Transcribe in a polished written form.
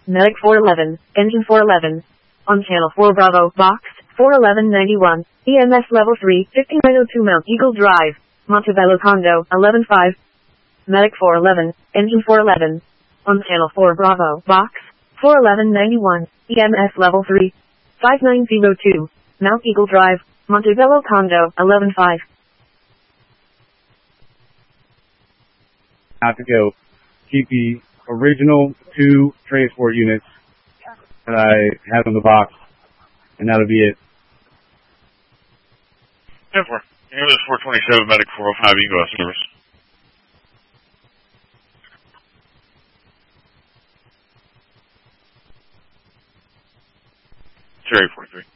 Medic 411, Engine 411. On Channel 4 Bravo, Box 41191, EMS Level 3, 5902 Mount Eagle Drive, Montebello Condo, 115. Medic 411, Engine 411. On Channel 4 Bravo, Box 41191, EMS Level 3, 5902, Mount Eagle Drive, Montebello Condo, 115. Have to go. Keep the original 2 transport units that I had on the box, and that'll be it. 10-4. Ambulance 427, Medic 405, you can go out of service. Cherry 43.